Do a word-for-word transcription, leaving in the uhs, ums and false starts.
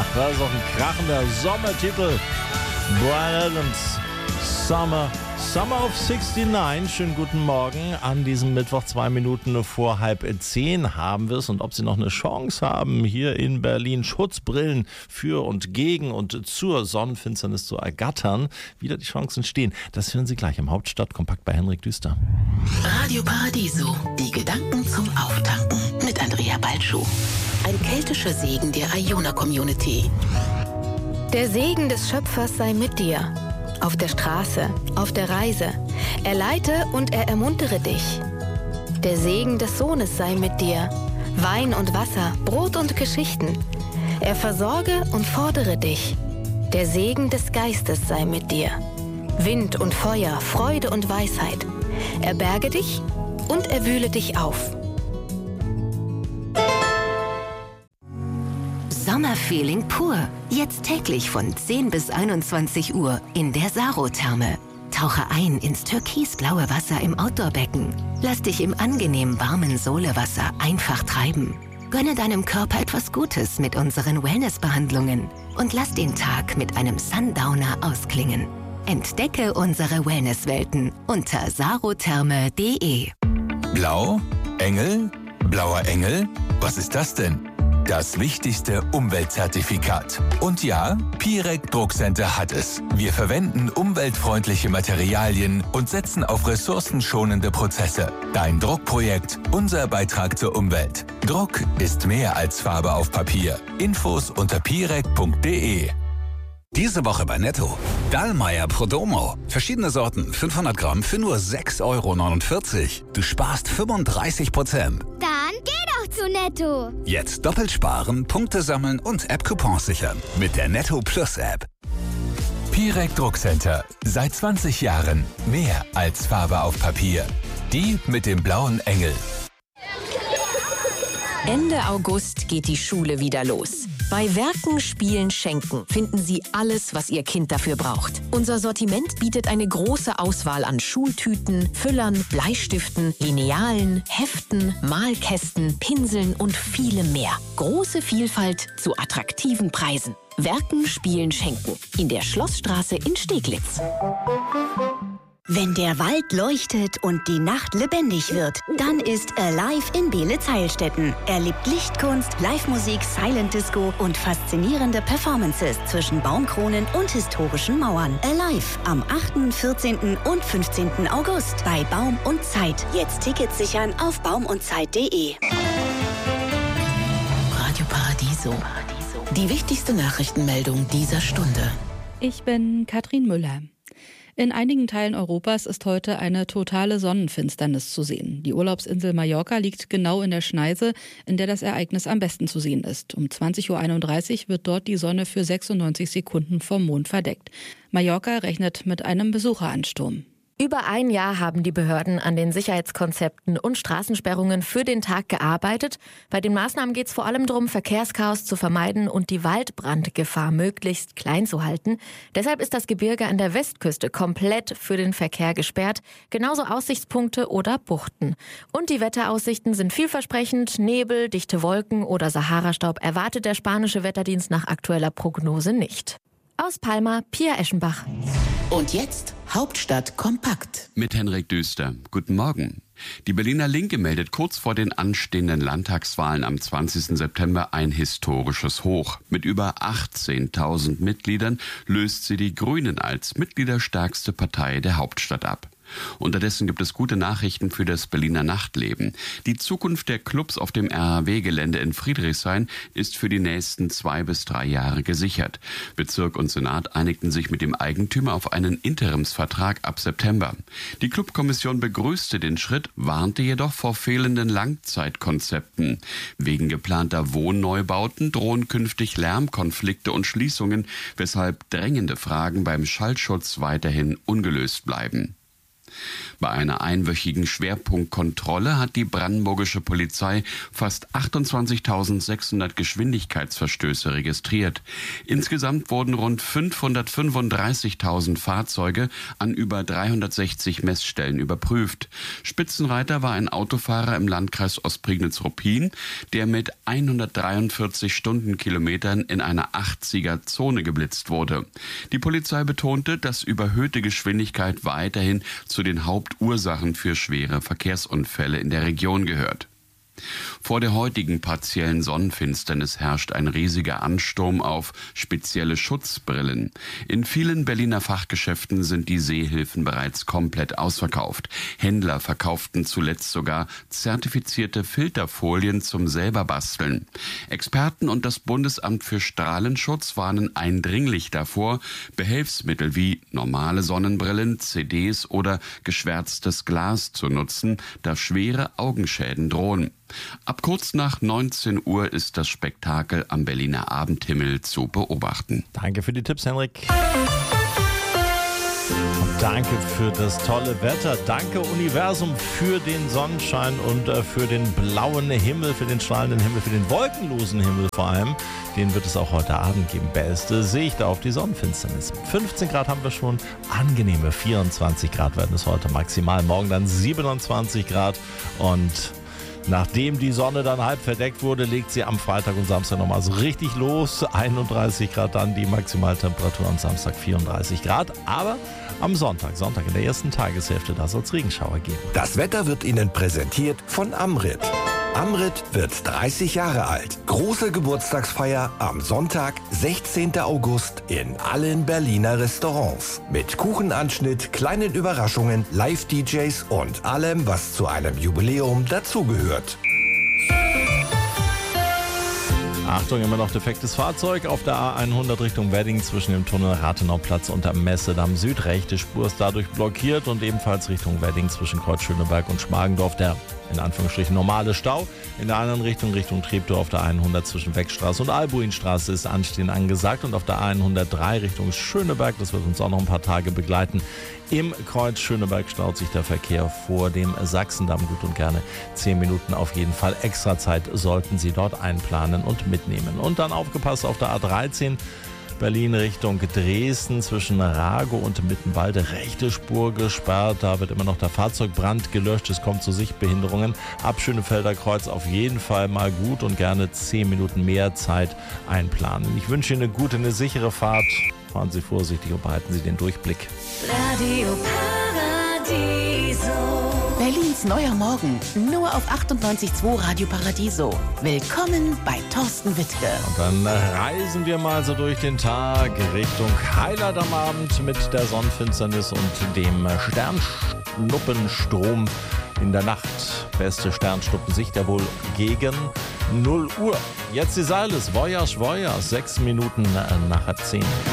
Das ist auch ein krachender Sommertitel. Bryan Adams, Summer, Summer of sixty-nine. Schönen guten Morgen. An diesem Mittwoch, zwei Minuten vor halb zehn haben wir es. Und ob Sie noch eine Chance haben, hier in Berlin Schutzbrillen für und gegen und zur Sonnenfinsternis zu ergattern, wieder die Chancen stehen, das hören Sie gleich im Hauptstadtkompakt bei Henrik Düster. Radio Paradiso, die Gedanken zum Auftanken mit Andrea Balschuh. Ein keltischer Segen der Iona-Community. Der Segen des Schöpfers sei mit dir. Auf der Straße, auf der Reise. Er leite und er ermuntere dich. Der Segen des Sohnes sei mit dir. Wein und Wasser, Brot und Geschichten. Er versorge und fordere dich. Der Segen des Geistes sei mit dir. Wind und Feuer, Freude und Weisheit. Er berge dich und er wühle dich auf. Sommerfeeling pur. Jetzt täglich von zehn bis einundzwanzig Uhr in der Saro-Therme. Tauche ein ins türkisblaue Wasser im Outdoor-Becken. Lass dich im angenehm warmen Solewasser einfach treiben. Gönne deinem Körper etwas Gutes mit unseren Wellnessbehandlungen und lass den Tag mit einem Sundowner ausklingen. Entdecke unsere Wellnesswelten unter sarotherme punkt de. Blau? Engel? Blauer Engel? Was ist das denn? Das wichtigste Umweltzertifikat. Und ja, Pirec Druckcenter hat es. Wir verwenden umweltfreundliche Materialien und setzen auf ressourcenschonende Prozesse. Dein Druckprojekt, unser Beitrag zur Umwelt. Druck ist mehr als Farbe auf Papier. Infos unter pirec punkt de. Diese Woche bei Netto. Dallmayr Prodomo. Verschiedene Sorten, fünfhundert Gramm für nur sechs Euro neunundvierzig. Du sparst fünfunddreißig Prozent. Dann geh doch zu Netto. Jetzt doppelt sparen, Punkte sammeln und App-Coupons sichern. Mit der Netto Plus App. Pirec Druckcenter. Seit zwanzig Jahren mehr als Farbe auf Papier. Die mit dem blauen Engel. Ende August geht die Schule wieder los. Bei Werken, Spielen, Schenken finden Sie alles, was Ihr Kind dafür braucht. Unser Sortiment bietet eine große Auswahl an Schultüten, Füllern, Bleistiften, Linealen, Heften, Malkästen, Pinseln und vielem mehr. Große Vielfalt zu attraktiven Preisen. Werken, Spielen, Schenken. In der Schlossstraße in Steglitz. Wenn der Wald leuchtet und die Nacht lebendig wird, dann ist Alive in Beelitz-Heilstätten. Erlebt Lichtkunst, Live-Musik, Silent Disco und faszinierende Performances zwischen Baumkronen und historischen Mauern. Alive am achten, vierzehnten und fünfzehnten August bei Baum und Zeit. Jetzt Tickets sichern auf baum und zeit punkt de. Radio Paradiso. Die wichtigste Nachrichtenmeldung dieser Stunde. Ich bin Katrin Müller. In einigen Teilen Europas ist heute eine totale Sonnenfinsternis zu sehen. Die Urlaubsinsel Mallorca liegt genau in der Schneise, in der das Ereignis am besten zu sehen ist. Um zwanzig Uhr einunddreißig wird dort die Sonne für sechsundneunzig Sekunden vom Mond verdeckt. Mallorca rechnet mit einem Besucheransturm. Über ein Jahr haben die Behörden an den Sicherheitskonzepten und Straßensperrungen für den Tag gearbeitet. Bei den Maßnahmen geht es vor allem darum, Verkehrschaos zu vermeiden und die Waldbrandgefahr möglichst klein zu halten. Deshalb ist das Gebirge an der Westküste komplett für den Verkehr gesperrt, genauso Aussichtspunkte oder Buchten. Und die Wetteraussichten sind vielversprechend. Nebel, dichte Wolken oder Saharastaub erwartet der spanische Wetterdienst nach aktueller Prognose nicht. Aus Palma, Pia Eschenbach. Und jetzt Hauptstadt kompakt. Mit Henrik Düster. Guten Morgen. Die Berliner Linke meldet kurz vor den anstehenden Landtagswahlen am zwanzigsten September ein historisches Hoch. Mit über achtzehntausend Mitgliedern löst sie die Grünen als mitgliederstärkste Partei der Hauptstadt ab. Unterdessen gibt es gute Nachrichten für das Berliner Nachtleben. Die Zukunft der Clubs auf dem R A W-Gelände in Friedrichshain ist für die nächsten zwei bis drei Jahre gesichert. Bezirk und Senat einigten sich mit dem Eigentümer auf einen Interimsvertrag ab September. Die Clubkommission begrüßte den Schritt, warnte jedoch vor fehlenden Langzeitkonzepten. Wegen geplanter Wohnneubauten drohen künftig Lärmkonflikte und Schließungen, weshalb drängende Fragen beim Schallschutz weiterhin ungelöst bleiben. Bei einer einwöchigen Schwerpunktkontrolle hat die brandenburgische Polizei fast achtundzwanzigtausendsechshundert Geschwindigkeitsverstöße registriert. Insgesamt wurden rund fünfhundertfünfunddreißigtausend Fahrzeuge an über dreihundertsechzig Messstellen überprüft. Spitzenreiter war ein Autofahrer im Landkreis Ostprignitz-Ruppin, der mit hundertdreiundvierzig Stundenkilometern in einer achtziger-Zone geblitzt wurde. Die Polizei betonte, dass überhöhte Geschwindigkeit weiterhin zu den Hauptursachen für schwere Verkehrsunfälle in der Region gehört. Vor der heutigen partiellen Sonnenfinsternis herrscht ein riesiger Ansturm auf spezielle Schutzbrillen. In vielen Berliner Fachgeschäften sind die Sehhilfen bereits komplett ausverkauft. Händler verkauften zuletzt sogar zertifizierte Filterfolien zum selberbasteln. Experten und das Bundesamt für Strahlenschutz warnen eindringlich davor, Behelfsmittel wie normale Sonnenbrillen, C Ds oder geschwärztes Glas zu nutzen, da schwere Augenschäden drohen. Ab kurz nach neunzehn Uhr ist das Spektakel am Berliner Abendhimmel zu beobachten. Danke für die Tipps, Henrik. Und danke für das tolle Wetter. Danke, Universum, für den Sonnenschein und äh, für den blauen Himmel, für den strahlenden Himmel, für den wolkenlosen Himmel vor allem. Den wird es auch heute Abend geben. Beste Sicht auf die Sonnenfinsternis. fünfzehn Grad haben wir schon. Angenehme vierundzwanzig Grad werden es heute maximal. Morgen dann siebenundzwanzig Grad. Und nachdem die Sonne dann halb verdeckt wurde, legt sie am Freitag und Samstag nochmal so richtig los. einunddreißig Grad dann die Maximaltemperatur, am Samstag vierunddreißig Grad. Aber am Sonntag, Sonntag in der ersten Tageshälfte, da soll es Regenschauer geben. Das Wetter wird Ihnen präsentiert von Amrit. Amrit wird dreißig Jahre alt. Große Geburtstagsfeier am Sonntag, sechzehnten August in allen Berliner Restaurants. Mit Kuchenanschnitt, kleinen Überraschungen, Live-D Js und allem, was zu einem Jubiläum dazugehört. Achtung, immer noch defektes Fahrzeug auf der A hundert Richtung Wedding zwischen dem Tunnel Rathenauplatz und am Messedamm Süd. Rechte Spur ist dadurch blockiert und ebenfalls Richtung Wedding zwischen Kreuz Schöneberg und Schmargendorf der in Anführungsstrichen normale Stau. In der anderen Richtung, Richtung Treptow auf der hundert zwischen Weckstraße und Albuinstraße ist Anstehen angesagt und auf der hundertdrei Richtung Schöneberg, das wird uns auch noch ein paar Tage begleiten. Im Kreuz Schöneberg staut sich der Verkehr vor dem Sachsendamm gut und gerne zehn Minuten auf jeden Fall. Extra Zeit sollten Sie dort einplanen und mitnehmen. Und dann aufgepasst auf der A dreizehn. Berlin Richtung Dresden zwischen Rago und Mittenwalde, rechte Spur gesperrt. Da wird immer noch der Fahrzeugbrand gelöscht. Es kommt zu Sichtbehinderungen. Ab Schönefelder Kreuz auf jeden Fall mal gut und gerne zehn Minuten mehr Zeit einplanen. Ich wünsche Ihnen eine gute, eine sichere Fahrt. Fahren Sie vorsichtig und behalten Sie den Durchblick. Radio Paradiso. Berlins neuer Morgen. Nur auf achtundneunzig Komma zwei Radio Paradiso. Willkommen bei Thorsten Wittke. Und dann reisen wir mal so durch den Tag Richtung Highlight am Abend mit der Sonnenfinsternis und dem Sternschnuppenstrom in der Nacht. Beste Sternschnuppensicht ja wohl gegen null Uhr. Jetzt die Seiles. Voyage, Voyage. Sechs Minuten nach zehn.